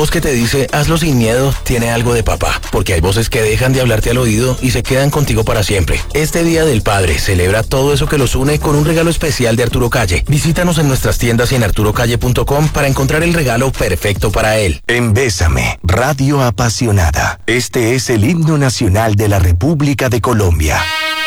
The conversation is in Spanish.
voz que te dice hazlo sin miedo tiene algo de papá, porque hay voces que dejan de hablarte al oído y se quedan contigo para siempre. Este Día del Padre celebra todo eso que los une con un regalo especial de Arturo Calle. Visítanos en nuestras tiendas y en arturocalle.com para encontrar el regalo perfecto para él. En Bésame, Radio Apasionada. Este es el himno nacional de la República de Colombia.